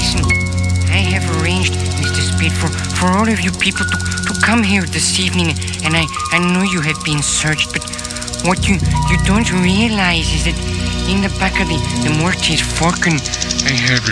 Listen, I have arranged, Mr. Spade, for all of you people to come here this evening, and I know you have been searched, but what you don't realize is that in the back of the Mortis Falcon, I have